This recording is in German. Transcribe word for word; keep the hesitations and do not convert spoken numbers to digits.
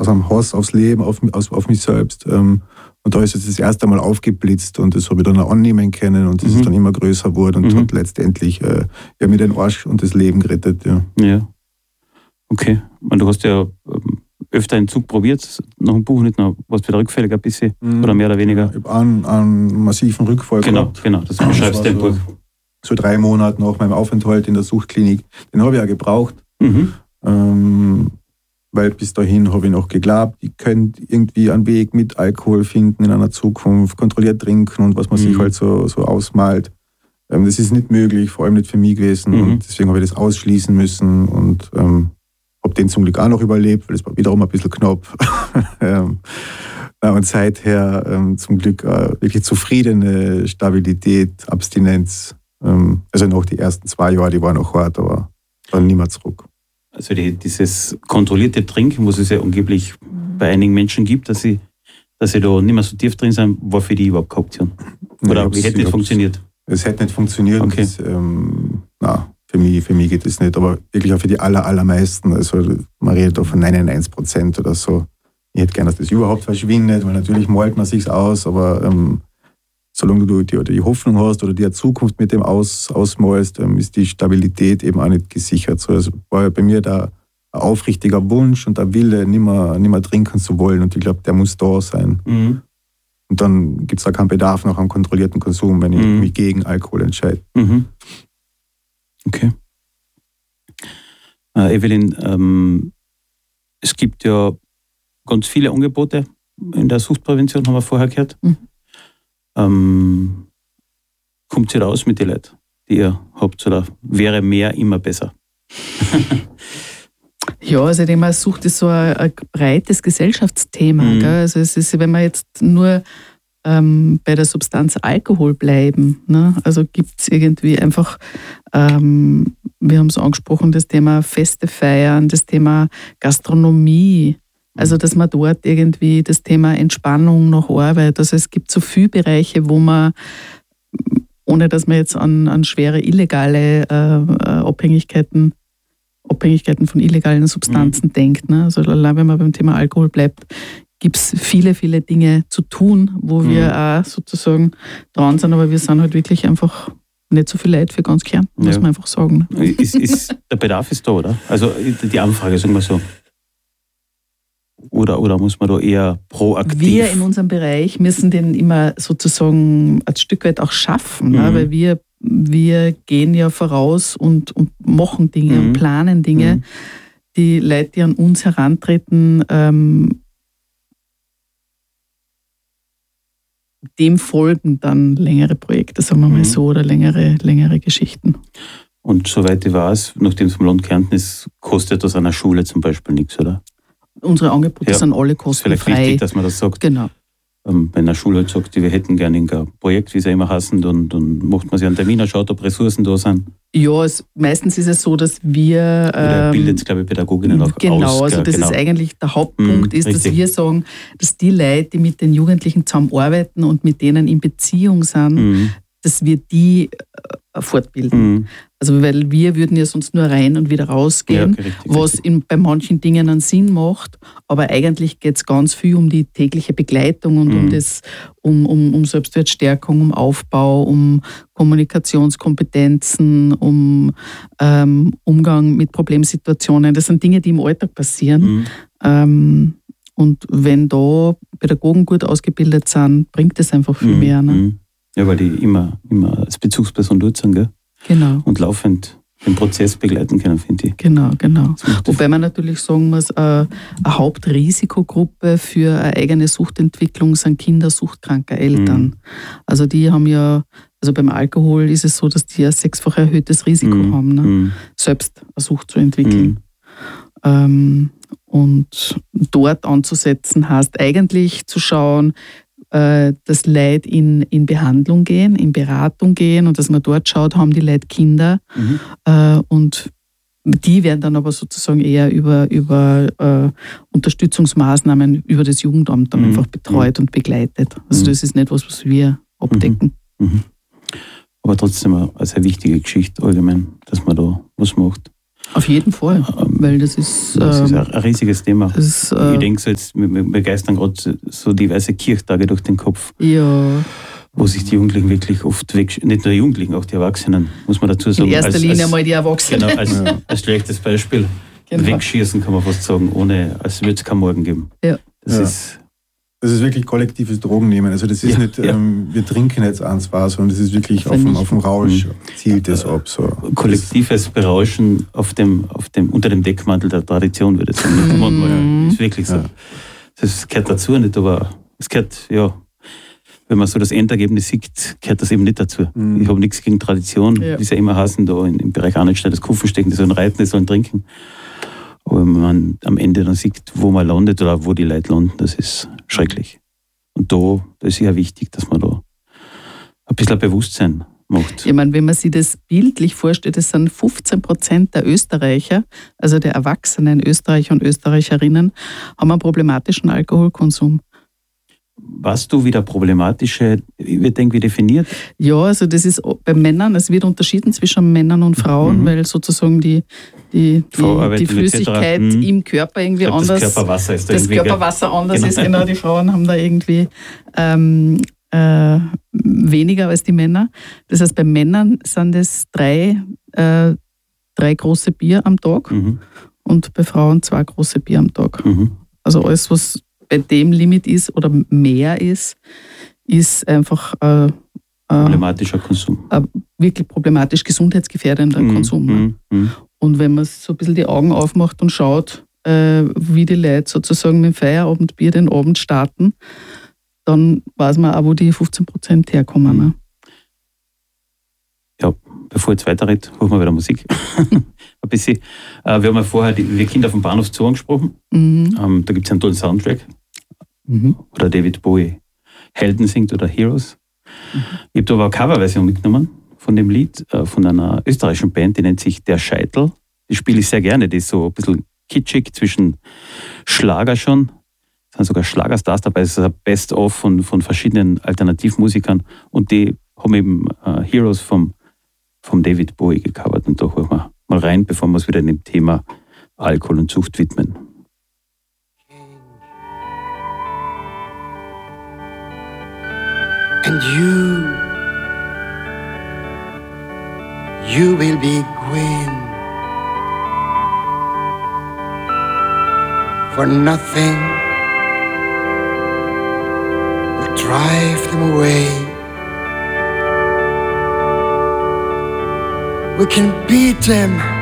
aus einem Hass aufs Leben, auf, auf, auf mich selbst. Ähm, und da ist es das erste Mal aufgeblitzt und das habe ich dann auch annehmen können und das mhm. ist dann immer größer geworden und mhm. hat letztendlich äh, ja, mir den Arsch und das Leben gerettet. Ja. ja. Okay. Und du hast ja öfter einen Zug probiert, nach dem Buch nicht noch, was wieder rückfällig ein bisschen mhm. oder mehr oder weniger? Ja, ich habe einen, einen massiven Rückfall genau, gehabt. Genau, das beschreibst du im Buch. So drei Monate nach meinem Aufenthalt in der Suchtklinik. Den habe ich auch gebraucht. Mhm. Ähm, weil bis dahin habe ich noch geglaubt, ich könnte irgendwie einen Weg mit Alkohol finden in einer Zukunft, kontrolliert trinken und was man mhm. sich halt so, so ausmalt. Ähm, das ist nicht möglich, vor allem nicht für mich gewesen. Mhm. Und deswegen habe ich das ausschließen müssen und ähm, habe den zum Glück auch noch überlebt, weil es war wiederum ein bisschen knapp. ähm, und seither ähm, zum Glück äh, wirklich zufriedene Stabilität, Abstinenz. Ähm, also noch die ersten zwei Jahre, die waren noch hart, aber dann nicht mehr zurück. Also die, dieses kontrollierte Trinken, was es ja angeblich bei einigen Menschen gibt, dass sie, dass sie da nicht mehr so tief drin sind, war für die überhaupt keine Option? Oder wie hätte das funktioniert? Es hätte nicht funktioniert. Okay. Das, ähm, na, für mich, für mich geht das nicht. Aber wirklich auch für die aller, allermeisten. Also man redet da von neunundneunzig Prozent oder so. Ich hätte gerne, dass das überhaupt verschwindet, weil natürlich malt man sich's aus, aber ähm, solange du die, die Hoffnung hast oder die Zukunft mit dem aus, ausmalst, ähm, ist die Stabilität eben auch nicht gesichert. So, also war ja bei mir da ein aufrichtiger Wunsch und der Wille, nicht mehr, nicht mehr trinken zu wollen. Und ich glaube, der muss da sein. Mhm. Und dann gibt es da keinen Bedarf nach einem kontrollierten Konsum, wenn ich mhm. mich gegen Alkohol entscheide. Mhm. Okay. Äh, Evelyn, ähm, es gibt ja ganz viele Angebote in der Suchtprävention, haben wir vorher gehört. Mhm. Ähm, kommt ihr raus mit den Leuten, die ihr habt, oder wäre mehr immer besser? Ja, also ich denke mal, Sucht ist so ein, ein breites Gesellschaftsthema. Mhm. Gell? Also es ist, wenn wir jetzt nur ähm, bei der Substanz Alkohol bleiben, ne? Also gibt es irgendwie einfach, ähm, wir haben es angesprochen, das Thema Feste feiern, das Thema Gastronomie, also dass man dort irgendwie das Thema Entspannung nach Arbeit, also es gibt so viele Bereiche, wo man, ohne dass man jetzt an, an schwere illegale äh, Abhängigkeiten Abhängigkeiten von illegalen Substanzen mhm. denkt. Ne? Also allein wenn man beim Thema Alkohol bleibt, gibt es viele, viele Dinge zu tun, wo mhm. wir auch sozusagen dran sind, aber wir sind halt wirklich einfach nicht so viel Leid für ganz Kern, muss ja. man einfach sagen. Ne? Ist, ist, der Bedarf ist da, oder? Also die Anfrage, sagen wir so. Oder, oder muss man da eher proaktiv? Wir in unserem Bereich müssen den immer sozusagen ein Stück weit auch schaffen, mhm. ne? Weil wir Wir gehen ja voraus und, und machen Dinge mhm. und planen Dinge. Mhm. Die Leute, die an uns herantreten, ähm, dem folgen dann längere Projekte, sagen wir mal mhm. so, oder längere, längere Geschichten. Und soweit ich weiß, nachdem es vom Land Kärnten ist, kostet das an einer Schule zum Beispiel nichts, oder? Unsere Angebote ja. sind alle kostenfrei. Ist vielleicht wichtig, dass man das sagt. Genau. Wenn eine Schule halt sagt, wir hätten gerne ein Projekt, wie sie immer heißen, dann, dann macht man sich einen Termin, schaut, ob Ressourcen da sind. Ja, es, meistens ist es so, dass wir... Oder bildet, glaube ich, Pädagoginnen auch genau, aus. Genau, also das genau. ist eigentlich der Hauptpunkt, mm, ist, dass wir sagen, dass die Leute, die mit den Jugendlichen zusammenarbeiten und mit denen in Beziehung sind, mm. dass wir die äh, fortbilden. Mm. Also weil wir würden ja sonst nur rein und wieder rausgehen, ja, richtig, was in, bei manchen Dingen einen Sinn macht, aber eigentlich geht es ganz viel um die tägliche Begleitung und mm. um, das, um, um, um Selbstwertstärkung, um Aufbau, um Kommunikationskompetenzen, um ähm, Umgang mit Problemsituationen. Das sind Dinge, die im Alltag passieren. Mm. Ähm, und wenn da Pädagogen gut ausgebildet sind, bringt es einfach viel mm. mehr. Ne? Ja, weil die immer, immer als Bezugsperson dort sind, gell? Genau. Und laufend den Prozess begleiten können, finde ich. Genau, genau. Wobei man natürlich sagen muss, eine Hauptrisikogruppe für eine eigene Suchtentwicklung sind Kinder suchtkranker Eltern. Mhm. Also die haben ja, also beim Alkohol ist es so, dass die ein sechsfach erhöhtes Risiko mhm. haben, ne? mhm. selbst eine Sucht zu entwickeln. Mhm. Ähm, und dort anzusetzen heißt eigentlich zu schauen, dass Leute in, in Behandlung gehen, in Beratung gehen und dass man dort schaut, haben die Leute Kinder mhm. äh, und die werden dann aber sozusagen eher über, über äh, Unterstützungsmaßnahmen über das Jugendamt dann mhm. einfach betreut mhm. und begleitet. Also das ist nicht was, was wir abdecken. Mhm. Mhm. Aber trotzdem eine sehr wichtige Geschichte allgemein, dass man da was macht. Auf jeden Fall, weil das ist... Das ähm, ist ein riesiges Thema. ist, äh, ich denke so jetzt, wir, wir geistern gerade so diverse Kirchtage durch den Kopf, ja, wo sich die Jugendlichen wirklich oft weg, nicht nur die Jugendlichen, auch die Erwachsenen, muss man dazu sagen. in erster als, Linie als, mal die Erwachsenen. Genau, als, Ja. als schlechtes Beispiel. Genau. Wegschießen kann man fast sagen, ohne, als würde es keinen Morgen geben. Ja. Das Ja. ist... Das ist wirklich kollektives Drogennehmen. Also das ist Ja, nicht, ja. Ähm, wir trinken jetzt eins war, sondern das ist wirklich auf Finde dem, ich. auf dem Rausch Mhm. zielt es ab. So. Kollektives Berauschen auf dem, auf dem, unter dem Deckmantel der Tradition, würde ich sagen. Manchmal ist wirklich so. Ja. Das gehört dazu nicht, aber es gehört, ja, wenn man so das Endergebnis sieht, gehört das eben nicht dazu. Mhm. Ich habe nichts gegen Tradition, Ja. wie es ja immer heißen, da in, im Bereich Arnoldstein, das Kufen stecken, die sollen reiten, die sollen trinken. Aber wenn man am Ende dann sieht, wo man landet oder wo die Leute landen, das ist schrecklich. Und da, da ist ja wichtig, dass man da ein bisschen Bewusstsein macht. Ich meine, wenn man sich das bildlich vorstellt, das sind fünfzehn Prozent der Österreicher, also der erwachsenen Österreicher und Österreicherinnen, haben einen problematischen Alkoholkonsum. Was du wieder problematische, wird irgendwie definiert? Ja, also das ist bei Männern, es wird unterschieden zwischen Männern und Frauen, Mhm. weil sozusagen die, die, die, Verarbeitung die Flüssigkeit et cetera. Mhm. im Körper irgendwie Ich glaub, anders das Körperwasser ist da das irgendwie... gell? Körperwasser anders Genau. ist. Genau, die Frauen haben da irgendwie ähm, äh, weniger als die Männer. Das heißt, bei Männern sind es drei, äh, drei große Bier am Tag Mhm. und bei Frauen zwei große Bier am Tag. Mhm. Also alles, was bei dem Limit ist oder mehr ist, ist einfach äh, äh, Problematischer Konsum. äh, wirklich problematisch gesundheitsgefährdender Mhm. Konsum. Ne? Mhm. Mhm. Und wenn man so ein bisschen die Augen aufmacht und schaut, äh, wie die Leute sozusagen mit dem Feierabendbier den Abend starten, dann weiß man auch, wo die fünfzehn Prozent herkommen. Ne? Ja, bevor ich jetzt weiterrede, holen wir wieder Musik. Ein bisschen. Äh, wir haben ja vorher die Wir Kinder vom Bahnhof Zoo angesprochen. Mhm. Ähm, da gibt es einen tollen Soundtrack. Mhm. Oder David Bowie Helden singt oder Heroes. Mhm. Ich habe da aber eine Coverversion mitgenommen von dem Lied äh, von einer österreichischen Band, die nennt sich Der Scheitel. Die spiele ich sehr gerne. Die ist so ein bisschen kitschig zwischen Schlager schon. Es sind sogar Schlagerstars dabei. Es ist ein Best-of von, von verschiedenen Alternativmusikern. Und die haben eben äh, Heroes vom, vom David Bowie gecovert. Und da holen wir mal rein, bevor wir uns wieder dem Thema Alkohol und Sucht widmen. And you, you will be queen, for nothing will drive them away. We can beat them